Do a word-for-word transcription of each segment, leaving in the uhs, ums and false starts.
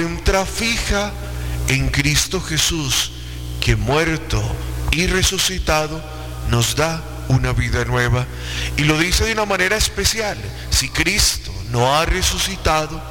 entra fija en Cristo Jesús, que muerto y resucitado nos da una vida nueva. Y lo dice de una manera especial: si Cristo no ha resucitado,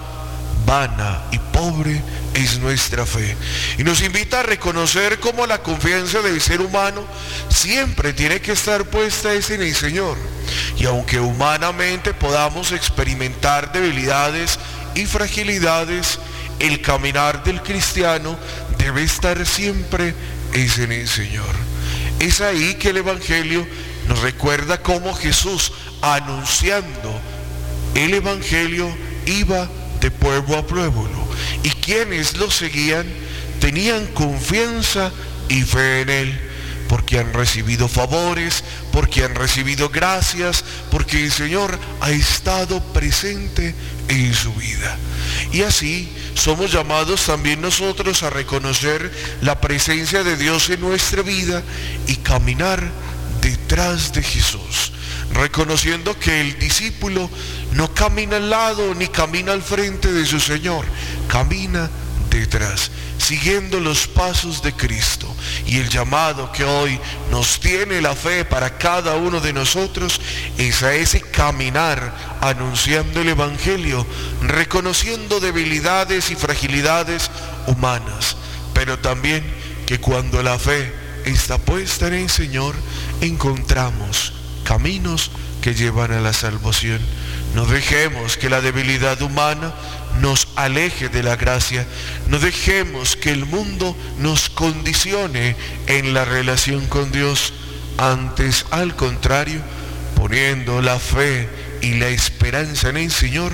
vana y pobre es nuestra fe. Y nos invita a reconocer cómo la confianza del ser humano siempre tiene que estar puesta en el Señor. Y aunque humanamente podamos experimentar debilidades y fragilidades, el caminar del cristiano debe estar siempre en el Señor. Es ahí que el Evangelio nos recuerda cómo Jesús, anunciando el Evangelio, iba de pueblo a pueblo, y quienes lo seguían tenían confianza y fe en él, porque han recibido favores, porque han recibido gracias, porque el Señor ha estado presente en su vida. Y así somos llamados también nosotros a reconocer la presencia de Dios en nuestra vida y caminar detrás de Jesús, reconociendo que el discípulo no camina al lado ni camina al frente de su Señor, camina detrás, siguiendo los pasos de Cristo. Y el llamado que hoy nos tiene la fe para cada uno de nosotros es a ese caminar anunciando el Evangelio, reconociendo debilidades y fragilidades humanas, pero también que cuando la fe está puesta en el Señor, encontramos caminos que llevan a la salvación. No dejemos que la debilidad humana nos aleje de la gracia. No dejemos que el mundo nos condicione en la relación con Dios. Antes, al contrario, poniendo la fe y la esperanza en el Señor,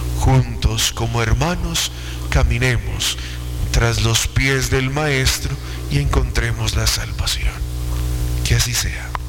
juntos como hermanos, caminemos tras los pies del Maestro y encontremos la salvación. Que así sea.